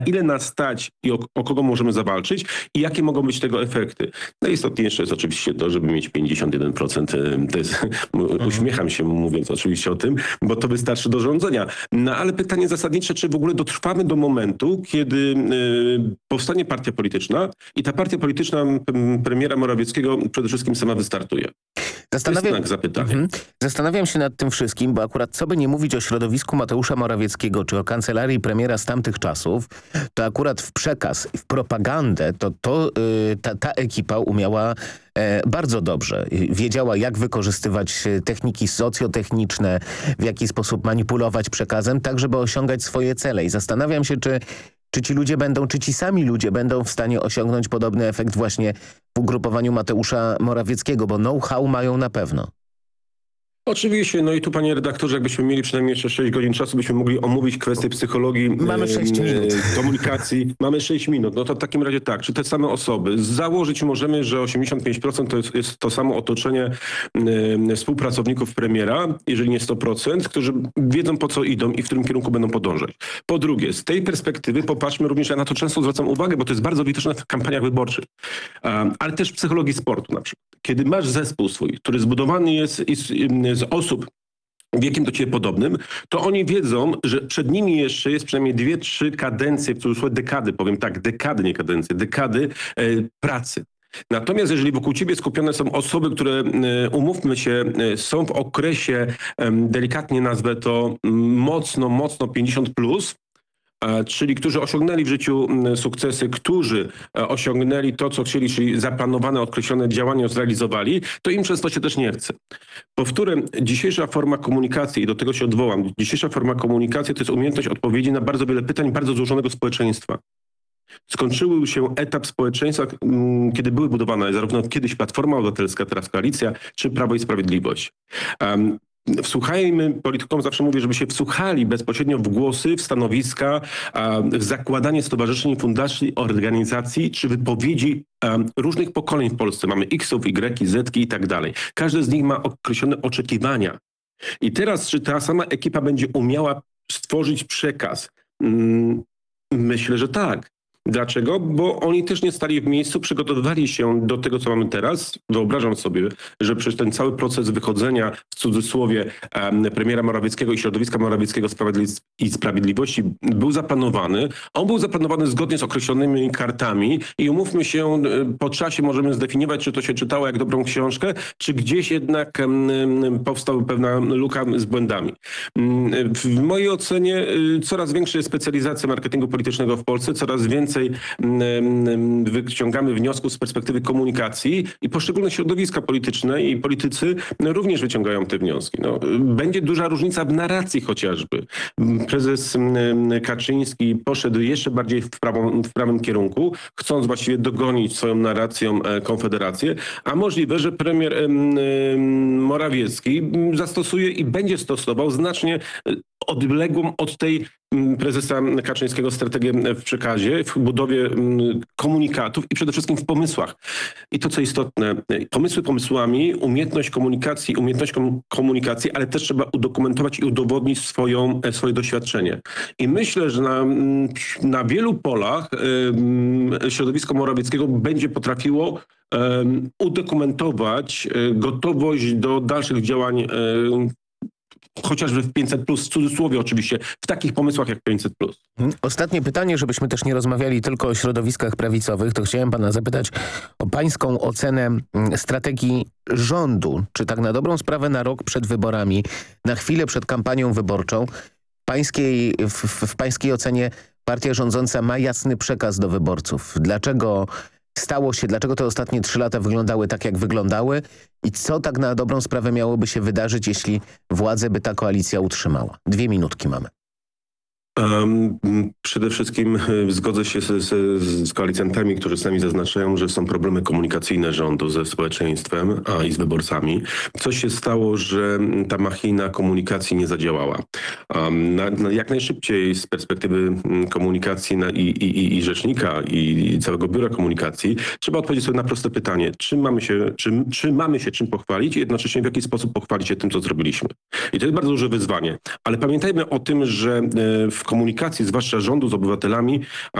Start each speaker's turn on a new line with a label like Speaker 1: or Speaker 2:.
Speaker 1: ile nas stać i o kogo możemy zawalczyć i jakie mogą być tego efekty. Najistotniejsze jest oczywiście to, żeby mieć 51%. To jest, uśmiecham się mówiąc oczywiście o tym, bo to wystarczy do rządzenia. No ale pytanie zasadnicze, czy w ogóle dotrwamy do momentu, kiedy powstanie partia polityczna i ta partia polityczna premiera Morawieckiego przede wszystkim sama wystartuje.
Speaker 2: Zastanawiam się nad tym wszystkim, bo akurat co by nie mówić o środowisku Mateusza Morawieckiego, czy o kancelarii premiera z tamtych czasów, to akurat w przekaz, w propagandę, ta ekipa umiała bardzo dobrze. Wiedziała, jak wykorzystywać techniki socjotechniczne, w jaki sposób manipulować przekazem, tak żeby osiągać swoje cele. I zastanawiam się, czy ci sami ludzie będą w stanie osiągnąć podobny efekt właśnie w ugrupowaniu Mateusza Morawieckiego, bo know-how mają na pewno.
Speaker 1: Oczywiście, no i tu panie redaktorze, jakbyśmy mieli przynajmniej jeszcze 6 godzin czasu, byśmy mogli omówić kwestie psychologii,
Speaker 2: mamy 6 minut.
Speaker 1: Komunikacji. Mamy 6 minut. No to w takim razie tak, czy te same osoby, założyć możemy, że 85% to jest to samo otoczenie współpracowników premiera, jeżeli nie 100%, którzy wiedzą po co idą i w którym kierunku będą podążać. Po drugie, z tej perspektywy popatrzmy również, ja na to często zwracam uwagę, bo to jest bardzo widoczne w kampaniach wyborczych, ale też w psychologii sportu na przykład. Kiedy masz zespół swój, który zbudowany jest z osób wiekiem do ciebie podobnym, to oni wiedzą, że przed nimi jeszcze jest przynajmniej 2-3 kadencje, w cudzysłowie dekady, powiem tak, dekady, nie kadencje, dekady pracy. Natomiast jeżeli wokół ciebie skupione są osoby, które, umówmy się, są w okresie, delikatnie nazwę to, mocno 50+, czyli którzy osiągnęli w życiu sukcesy, którzy osiągnęli to, co chcieli, czyli zaplanowane, określone działania zrealizowali, to im często się też nie chce. Powtórzę, dzisiejsza forma komunikacji, i do tego się odwołam, dzisiejsza forma komunikacji to jest umiejętność odpowiedzi na bardzo wiele pytań bardzo złożonego społeczeństwa. Skończył się etap społeczeństwa, kiedy były budowane zarówno kiedyś Platforma Obywatelska, teraz Koalicja, czy Prawo i Sprawiedliwość. Wsłuchajmy, politykom zawsze mówię, żeby się wsłuchali bezpośrednio w głosy, w stanowiska, w zakładanie stowarzyszeń, fundacji, organizacji, czy wypowiedzi różnych pokoleń w Polsce. Mamy X-ów, Y, Z-ki i tak dalej. Każdy z nich ma określone oczekiwania. I teraz, czy ta sama ekipa będzie umiała stworzyć przekaz? Myślę, że tak. Dlaczego? Bo oni też nie stali w miejscu, przygotowywali się do tego, co mamy teraz. Wyobrażam sobie, że przez ten cały proces wychodzenia, w cudzysłowie, premiera Morawieckiego i środowiska Morawieckiego i Sprawiedliwości był zaplanowany. On był zaplanowany zgodnie z określonymi kartami i umówmy się, po czasie możemy zdefiniować, czy to się czytało jak dobrą książkę, czy gdzieś jednak powstała pewna luka z błędami. W mojej ocenie coraz większa jest specjalizacja marketingu politycznego w Polsce, coraz więcej wyciągamy wniosków z perspektywy komunikacji i poszczególne środowiska polityczne i politycy również wyciągają te wnioski. No, będzie duża różnica w narracji chociażby. Prezes Kaczyński poszedł jeszcze bardziej w prawym kierunku, chcąc właściwie dogonić swoją narracją Konfederację, a możliwe, że premier Morawiecki zastosuje i będzie stosował znacznie odległą od tej prezesa Kaczyńskiego strategię w przekazie, w budowie komunikatów i przede wszystkim w pomysłach. I to, co istotne, pomysły pomysłami, umiejętność komunikacji, ale też trzeba udokumentować i udowodnić swoje doświadczenie. I myślę, że na wielu polach środowisko Morawieckiego będzie potrafiło udokumentować gotowość do dalszych działań, chociażby w 500+, w cudzysłowie oczywiście, w takich pomysłach jak 500+.
Speaker 2: Ostatnie pytanie, żebyśmy też nie rozmawiali tylko o środowiskach prawicowych, to chciałem pana zapytać o pańską ocenę strategii rządu. Czy tak na dobrą sprawę na rok przed wyborami, na chwilę przed kampanią wyborczą, w pańskiej ocenie partia rządząca ma jasny przekaz do wyborców? Dlaczego te ostatnie 3 lata wyglądały tak, jak wyglądały i co tak na dobrą sprawę miałoby się wydarzyć, jeśli władzę by ta koalicja utrzymała? 2 minutki mamy.
Speaker 1: Przede wszystkim zgodzę się z koalicjantami, którzy sami zaznaczają, że są problemy komunikacyjne rządu ze społeczeństwem i z wyborcami. Co się stało, że ta machina komunikacji nie zadziałała. Jak najszybciej z perspektywy komunikacji i rzecznika i całego biura komunikacji trzeba odpowiedzieć sobie na proste pytanie, czy mamy się czym pochwalić i jednocześnie w jaki sposób pochwalić się tym, co zrobiliśmy. I to jest bardzo duże wyzwanie. Ale pamiętajmy o tym, że w w komunikacji, zwłaszcza rządu z obywatelami,